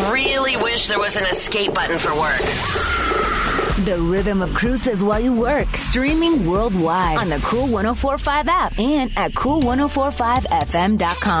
really wish there was an escape button for work. The rhythm of cruises while you work. Streaming worldwide on the Cool 104.5 app and at cool1045fm.com.